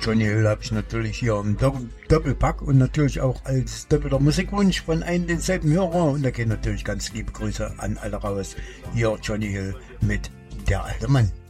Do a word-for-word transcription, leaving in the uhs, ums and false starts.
Johnny Hill habe ich natürlich hier im Doppel Doppelpack und natürlich auch als doppelter Musikwunsch von einem denselben Hörer. Und da gehen natürlich ganz liebe Grüße an alle raus. Hier Johnny Hill mit Der alte Mann.